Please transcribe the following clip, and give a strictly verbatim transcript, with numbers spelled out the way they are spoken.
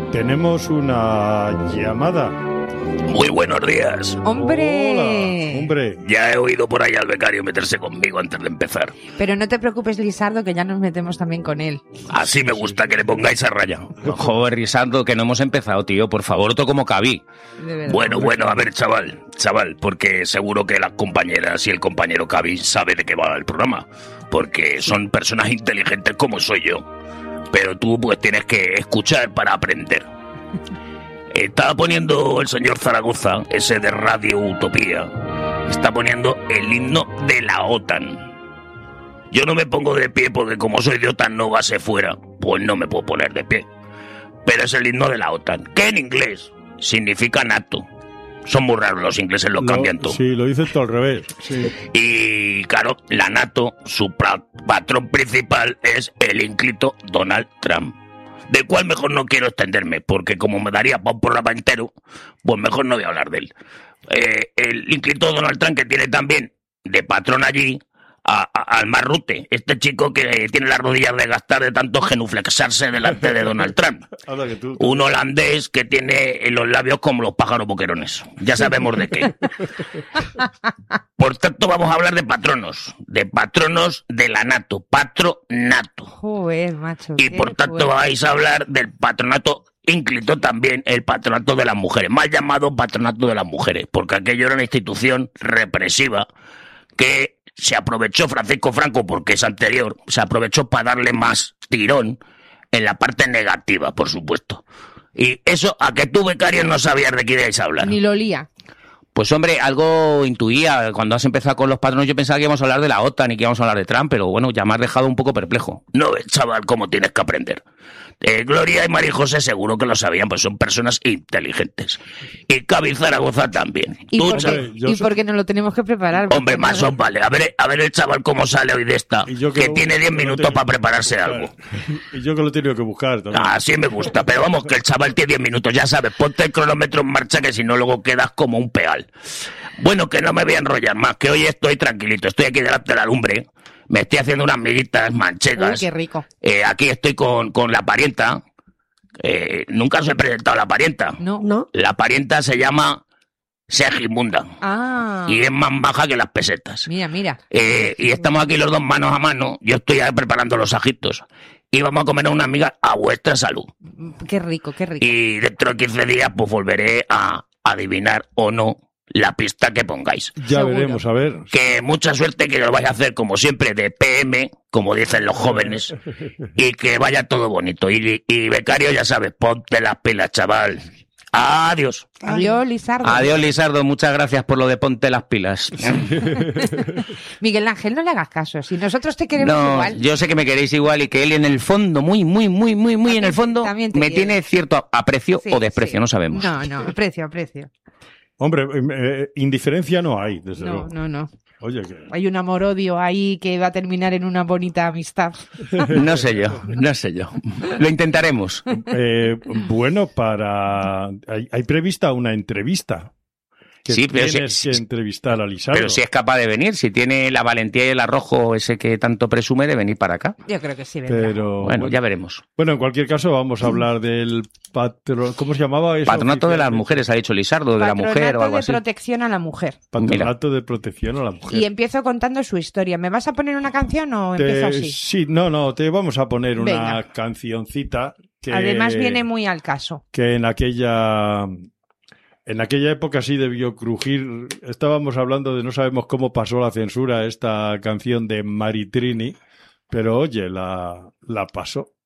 Tenemos una llamada. Muy buenos días. ¡Hombre! Hola, hombre. Ya he oído por ahí al becario meterse conmigo antes de empezar. Pero no te preocupes, Lisardo, que ya nos metemos también con él. Así me gusta que le pongáis a raya. Joder, Lisardo, que no hemos empezado, tío. Por favor, otro como cabí. De verdad. Bueno, bueno, a ver, chaval, chaval, porque seguro que las compañeras y el compañero Cavi sabe de qué va el programa, porque son personas inteligentes como soy yo. Pero tú pues tienes que escuchar para aprender. Estaba poniendo el señor Zaragoza, ese de Radio Utopía, está poniendo el himno de la OTAN. Yo no me pongo de pie porque como soy de OTAN no va a ser fuera, pues no me puedo poner de pie. Pero es el himno de la OTAN, que en inglés significa NATO. Son muy raros los ingleses, lo, lo cambian todo. Sí, lo dicen todo al revés. Sí. Y claro, la NATO, su patrón principal es el ínclito Donald Trump. Del cual mejor no quiero extenderme, porque como me daría para un programa entero, pues mejor no voy a hablar de él. Eh, el ínclito Donald Trump, que tiene también de patrón allí a, a, al Marrute, este chico que tiene las rodillas de gastar de tanto genuflexarse delante de Donald Trump. Un holandés que tiene los labios como los pájaros boquerones. Ya sabemos de qué. Por tanto, vamos a hablar de patronos, de patronos de la NATO, patronato. Joder, macho. Y por tanto fuerte. Vais a hablar del patronato ínclito también, el patronato de las mujeres, mal llamado patronato de las mujeres, porque aquello era una institución represiva que se aprovechó Francisco Franco, porque es anterior, se aprovechó para darle más tirón en la parte negativa, por supuesto. Y eso, a que tú, becario, no sabías de qué ibais a hablar. Ni lo olía. Pues hombre, algo intuía. Cuando has empezado con los patronos yo pensaba que íbamos a hablar de la OTAN y que íbamos a hablar de Trump, pero bueno, ya me has dejado un poco perplejo. No ves, chaval, cómo tienes que aprender. Eh, Gloria y María José seguro que lo sabían, pues son personas inteligentes. Y Cavi Zaragoza también. ¿Y, Tú, por qué, ¿Y por qué nos lo tenemos que preparar? Hombre, más os vale. A ver, a ver el chaval cómo sale hoy de esta, que, que lo, tiene diez minutos para prepararse algo. Y yo que lo he tenido que buscar también. Ah, así me gusta, pero vamos, que el chaval tiene diez minutos, ya sabes, ponte el cronómetro en marcha, que si no luego quedas como un peal. Bueno, que no me voy a enrollar más, que hoy estoy tranquilito, estoy aquí delante de la lumbre, me estoy haciendo unas miguitas manchegas. Uy, qué rico. Eh, aquí estoy con, con la parienta. Eh, nunca os he presentado a la parienta. No, no. La parienta se llama Segimunda. Ah. Y es más baja que las pesetas. Mira, mira. Eh, y estamos aquí los dos manos a mano. Yo estoy preparando los ajitos. Y vamos a comer a una amiga a vuestra salud. Qué rico, qué rico. Y dentro de quince días pues volveré a adivinar o no la pista que pongáis. Ya Seguro. Veremos, a ver. Que mucha suerte, que lo vais a hacer como siempre de P M, como dicen los jóvenes, y que vaya todo bonito. Y, y becario, ya sabes, ponte las pilas, chaval. Adiós. Adiós, Lisardo. Adiós, Lisardo. Muchas gracias por lo de ponte las pilas. Miguel Ángel, no le hagas caso. Si nosotros te queremos no, igual. Yo sé que me queréis igual y que él en el fondo, muy, muy, muy, muy, muy también, en el fondo, me quiere. Tiene cierto aprecio sí, o desprecio, sí. No sabemos. No, no, aprecio, aprecio. Hombre, eh, indiferencia no hay, desde no, luego. No, no, no. Oye, que... Hay un amor-odio ahí que va a terminar en una bonita amistad. No sé yo, no sé yo. Lo intentaremos. Eh, bueno, para... Hay, hay prevista una entrevista. Que sí, pero tienes si, que entrevistar a Lisardo. Pero si es capaz de venir, si tiene la valentía y el arrojo ese que tanto presume de venir para acá. Yo creo que sí vendrá. Pero, bueno, bueno, ya veremos. Bueno, en cualquier caso vamos a hablar del patrón... ¿Cómo se llamaba eso? Patronato de las mujeres, ha dicho Lisardo, de Patronato la mujer o algo así. Patronato de protección a la mujer. Patronato Mira. de protección a la mujer. Y empiezo contando su historia. ¿Me vas a poner una canción o te... empiezo así? Sí, no, no, te vamos a poner Venga. Una cancioncita que... Además viene muy al caso. Que en aquella... En aquella época sí debió crujir. Estábamos hablando de no sabemos cómo pasó la censura esta canción de Maritrini, pero oye, la, la pasó.